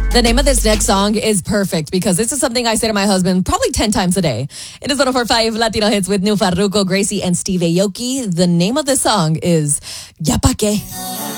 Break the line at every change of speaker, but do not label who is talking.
The name of this next song is perfect because this is something I say to my husband probably 10 times a day. It is 104.5 Latino Hits with New Farruko, Gracie, and Steve Aoki. The name of this song is Ya Pa' Que.